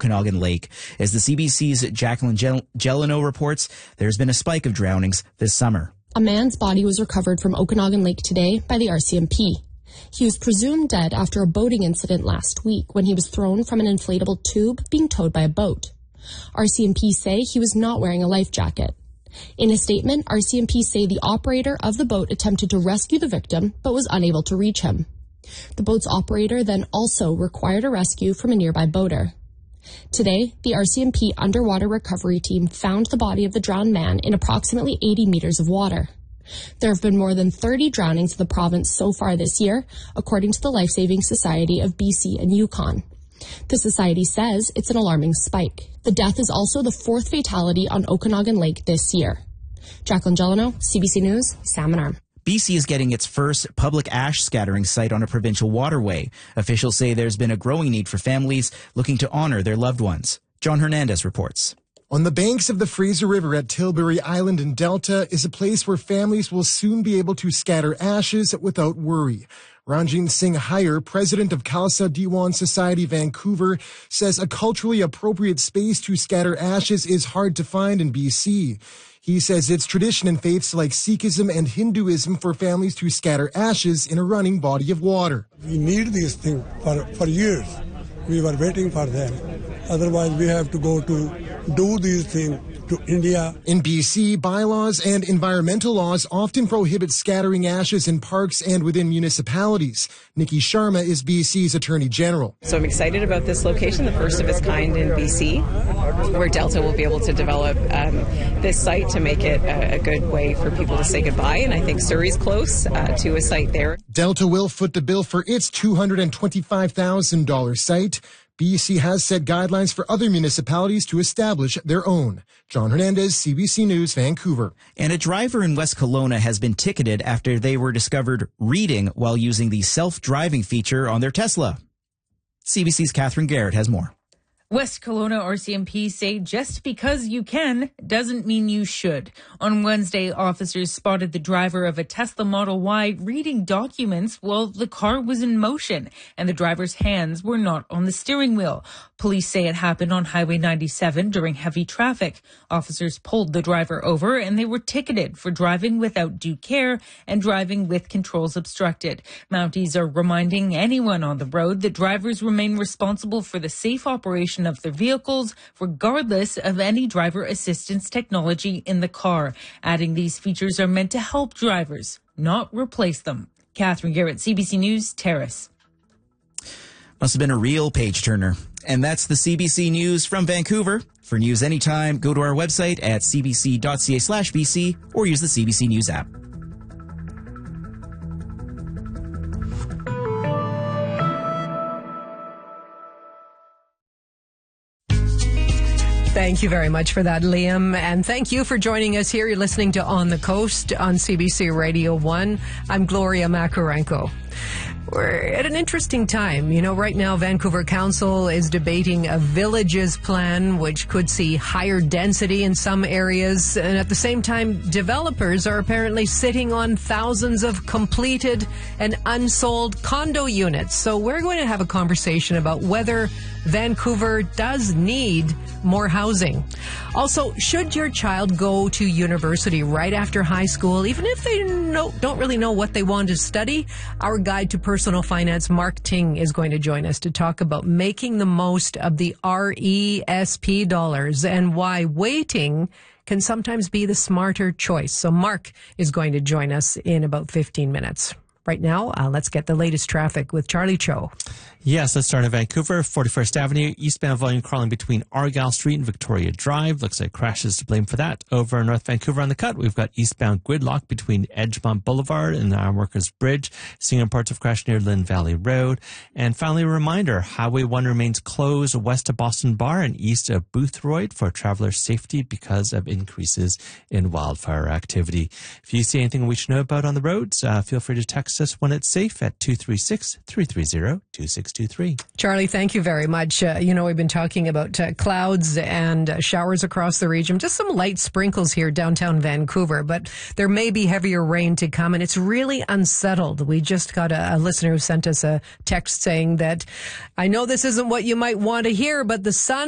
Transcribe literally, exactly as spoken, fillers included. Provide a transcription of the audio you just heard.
Okanagan Lake. As the C B C's Jacqueline Gel- Gelino reports, there's been a spike of drownings this summer. A man's body was recovered from Okanagan Lake today by the R C M P. He was presumed dead after a boating incident last week when he was thrown from an inflatable tube being towed by a boat. R C M P say he was not wearing a life jacket. In a statement, R C M P say the operator of the boat attempted to rescue the victim but was unable to reach him. The boat's operator then also required a rescue from a nearby boater. Today, the R C M P underwater recovery team found the body of the drowned man in approximately eighty meters of water. There have been more than thirty drownings in the province so far this year, according to the Life-Saving Society of B C and Yukon. The society says it's an alarming spike. The death is also the fourth fatality on Okanagan Lake this year. Jacqueline Gelino, C B C News, Salmon Arm. B C is getting its first public ash scattering site on a provincial waterway. Officials say there's been a growing need for families looking to honor their loved ones. John Hernandez reports. On the banks of the Fraser River at Tilbury Island in Delta is a place where families will soon be able to scatter ashes without worry. Ranjit Singh Hire, president of Khalsa Diwan Society Vancouver, says a culturally appropriate space to scatter ashes is hard to find in B C. He says it's tradition in faiths like Sikhism and Hinduism for families to scatter ashes in a running body of water. We need these things for, for years. We were waiting for them. Otherwise, we have to go to do these things to India. In B C, bylaws and environmental laws often prohibit scattering ashes in parks and within municipalities. Nikki Sharma is B C's Attorney General. So I'm excited about this location, the first of its kind in B C, where Delta will be able to develop um, this site to make it a, a good way for people to say goodbye. And I think Surrey's close uh, to a site there. Delta will foot the bill for its two hundred twenty-five thousand dollars site. B C has set guidelines for other municipalities to establish their own. John Hernandez, C B C News, Vancouver. And a driver in West Kelowna has been ticketed after they were discovered reading while using the self-driving feature on their Tesla. C B C's Catherine Garrett has more. West Kelowna R C M P say just because you can doesn't mean you should. On Wednesday, officers spotted the driver of a Tesla Model Y reading documents while the car was in motion, and the driver's hands were not on the steering wheel. Police say it happened on Highway ninety-seven during heavy traffic. Officers pulled the driver over and they were ticketed for driving without due care and driving with controls obstructed. Mounties are reminding anyone on the road that drivers remain responsible for the safe operation of their vehicles, regardless of any driver assistance technology in the car. Adding these features are meant to help drivers, not replace them. Catherine Garrett, C B C News, Terrace. Must have been a real page turner. And that's the C B C News from Vancouver. For news anytime, go to our website at cbc.ca slash BC or use the C B C News app. Thank you very much for that, Liam. And thank you for joining us here. You're listening to On the Coast on C B C Radio one. I'm Gloria Makarenko. We're at an interesting time. You know, right now, Vancouver Council is debating a villages plan, which could see higher density in some areas. And at the same time, developers are apparently sitting on thousands of completed and unsold condo units. So we're going to have a conversation about whether Vancouver does need more housing. Also, should your child go to university right after high school, even if they know, don't really know what they want to study? Our guide to personal finance, Mark Ting, is going to join us to talk about making the most of the R E S P dollars and why waiting can sometimes be the smarter choice. So Mark is going to join us in about fifteen minutes. Right now, uh, let's get the latest traffic with Charlie Cho. Yes, let's start in Vancouver. forty-first Avenue, eastbound volume crawling between Argyle Street and Victoria Drive. Looks like crashes to blame for that. Over in North Vancouver on the cut, we've got eastbound gridlock between Edgemont Boulevard and the Ironworkers Bridge. Seeing parts of crash near Lynn Valley Road. And finally, a reminder, Highway one remains closed west of Boston Bar and east of Boothroyd for traveler safety because of increases in wildfire activity. If you see anything we should know about on the roads, uh, feel free to text us when it's safe at two three six, three three zero, two six two three. Charlie, thank you very much. Uh, you know, we've been talking about uh, clouds and uh, showers across the region, just some light sprinkles here downtown Vancouver, but there may be heavier rain to come, and it's really unsettled. We just got a, a listener who sent us a text saying that, I know this isn't what you might want to hear, but the sun